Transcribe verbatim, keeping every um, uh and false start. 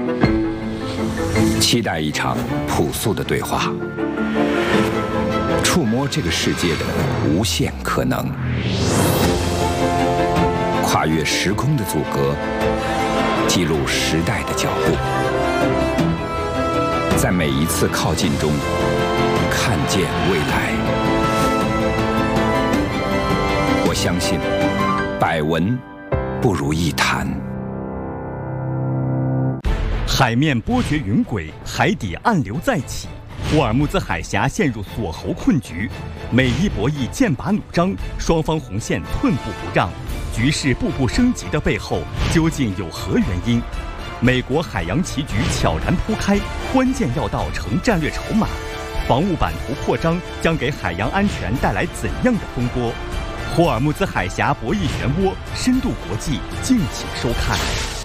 期待一场朴素的对话，触摸这个世界的无限可能，跨越时空的阻隔，记录时代的脚步，在每一次靠近中看见未来。我相信，百闻不如一谈。 海面波谲云诡，海底暗流再起，霍尔木兹海峡陷入锁喉困局，美伊博弈剑拔弩张，双方红线寸步不让，局势步步升级的背后究竟有何原因？美国海洋棋局悄然铺开，关键要道成战略筹码，防务版图扩张将给海洋安全带来怎样的风波？霍尔木兹海峡博弈漩涡，深度国际，敬请收看。